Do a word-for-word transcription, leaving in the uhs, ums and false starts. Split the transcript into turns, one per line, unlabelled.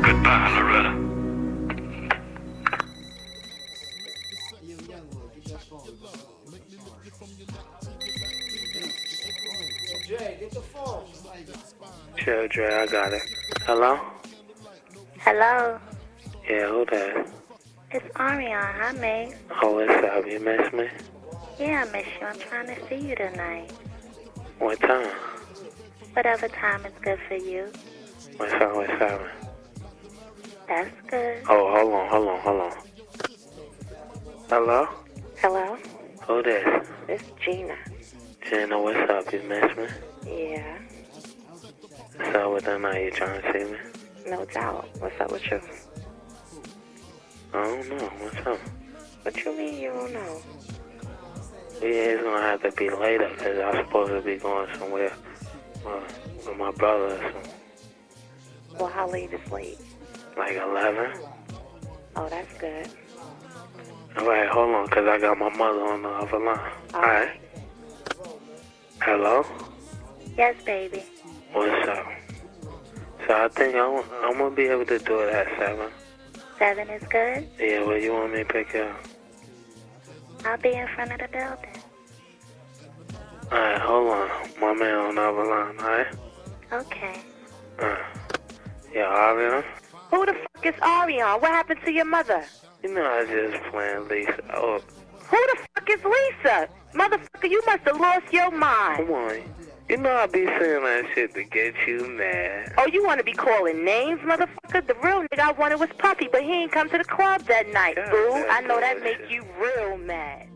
Goodbye, Loretta.
Jay, get the phone.
Sure, Dre, I got it. Hello?
Hello,
Yeah, who that?
it's Ariana. Hi, Meg.
Oh, what's up? You miss me?
Yeah, I miss you. I'm trying to see you tonight.
What time?
Whatever time is good for you.
What's up? What's seven?
That's good.
Oh, hold on, hold on, hold on. Hello?
Hello,
Who this?
it's Gina.
Gina, what's up? You miss me?
Yeah,
What's up with that night? You trying to see me?
no doubt. What's up with you?
I don't know. What's up?
What you mean you don't know?
Yeah, it's gonna have to be later because I'm supposed to be going somewhere uh, with my brother or something.
Well, how late is late?
Like eleven?
Oh, that's good.
All right, hold on, because I got my mother on the other line. All right. Hello?
Yes, baby.
What's up? So I think I'm, I'm going to be able to do it at seven.
Seven is good.
Yeah, well, you want me to pick you up?
I'll be in front of the building.
All right, hold on. My man on the other line, all right?
Okay.
Uh, yeah, Ariana?
Who the fuck is Ariana? What happened to your mother?
You know I just playing Lisa. Oh,
Who the fuck is Lisa? Motherfucker, you must have lost your mind.
come on. You know I be saying that shit to get you mad.
Oh, you want to be calling names, motherfucker? The real nigga I wanted was Puffy, but he ain't come to the club that night,
God,
boo.
that
I know that
bullshit.
make you real mad.